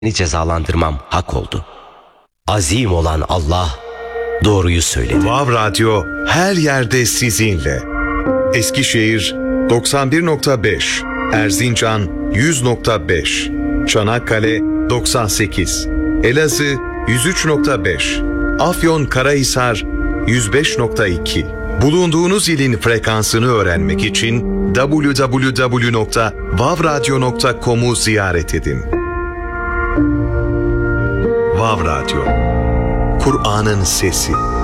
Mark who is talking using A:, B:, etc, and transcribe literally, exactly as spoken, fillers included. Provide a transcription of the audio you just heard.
A: cezalandırmam hak oldu. Azim olan Allah doğruyu söyledi.
B: Vav Radyo her yerde sizinle. Eskişehir doksan bir nokta beş, Erzincan yüz nokta beş, Çanakkale doksan sekiz, Elazığ yüz üç nokta beş, Afyonkarahisar yüz beş nokta iki. Bulunduğunuz ilin frekansını öğrenmek için double-u double-u double-u nokta vav radyo nokta com'u ziyaret edin. Vav Radyo, Kur'an'ın sesi.